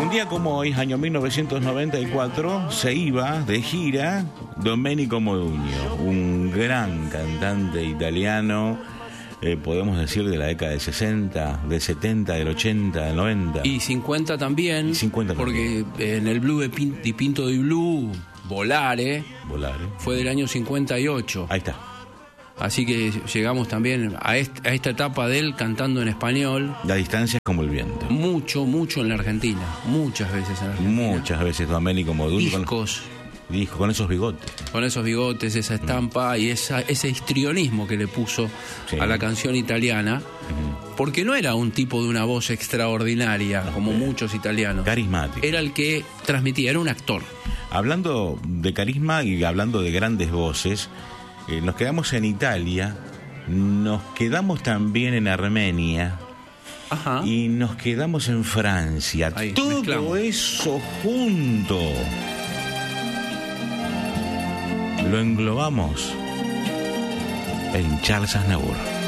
Un día como hoy, año 1994, se iba de gira Domenico Modugno, un gran cantante italiano, podemos decir de la década del 60, del 70, del 80, del 90. Y 50 también, 50 porque en el Blue di Pinto di Blue, Volare, fue del año 58. Ahí está. Así que llegamos también a esta etapa de él cantando en español. La distancia es como el viento. Mucho en la Argentina. Muchas veces en la Argentina. Muchas veces Domenico Modugno. Discos. Con esos bigotes. Con esos bigotes, esa estampa y ese histrionismo que le puso a la canción italiana. Porque no era un tipo de una voz extraordinaria, como muchos italianos. Carismático. Era el que transmitía, era un actor. Hablando de carisma y hablando de grandes voces, nos quedamos en Italia, nos quedamos también en Armenia. Ajá. Y nos quedamos en Francia. Ahí, todo mezclamos. eso junto lo englobamos en Charles Aznavour.